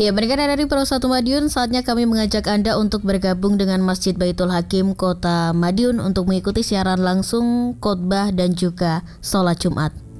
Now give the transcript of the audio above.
Ya, pendengar dari Pro 1 Madiun, saatnya kami mengajak Anda untuk bergabung dengan Masjid Baitul Hakim Kota Madiun untuk mengikuti siaran langsung khotbah dan juga sholat Jumat.